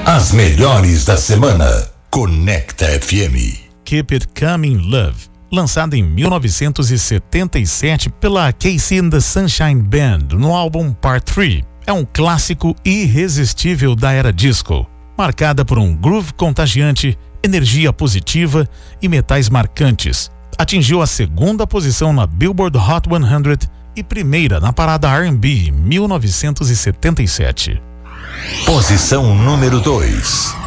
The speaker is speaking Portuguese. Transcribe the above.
As melhores da semana. Conecta FM. Keep It Coming Love, lançado em 1977 pela Casey and the Sunshine Band no álbum Part 3. É um clássico irresistível da era disco, marcada por um groove contagiante, energia positiva e metais marcantes. Atingiu a segunda posição na Billboard Hot 100 e primeira na parada R&B em 1977. Posição número 2.